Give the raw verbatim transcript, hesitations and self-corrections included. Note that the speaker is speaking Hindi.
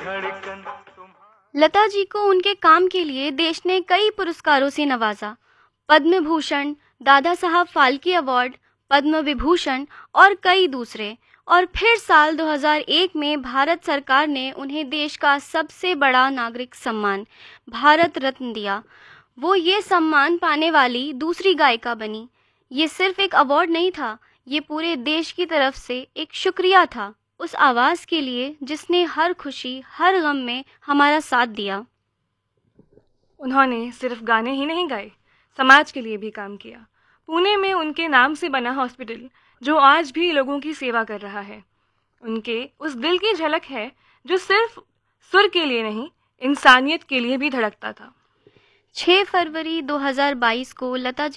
लता जी को उनके काम के लिए देश ने कई पुरस्कारों से नवाजा। पद्म भूषण, दादा साहब फाल्के अवार्ड, पद्म विभूषण और कई दूसरे। और फिर साल दो हज़ार एक में भारत सरकार ने उन्हें देश का सबसे बड़ा नागरिक सम्मान भारत रत्न दिया। वो ये सम्मान पाने वाली दूसरी गायिका बनी। ये सिर्फ एक अवार्ड नहीं था, ये पूरे देश की तरफ से एक शुक्रिया था उस आवाज़ के लिए जिसने हर खुशी हर गम में हमारा साथ दिया। उन्होंने सिर्फ गाने ही नहीं गाए, समाज के लिए भी काम किया। पुणे में उनके नाम से बना हॉस्पिटल जो आज भी लोगों की सेवा कर रहा है, उनके उस दिल की झलक है जो सिर्फ सुर के लिए नहीं, इंसानियत के लिए भी धड़कता था। छह फरवरी दो हज़ार बाईस को लता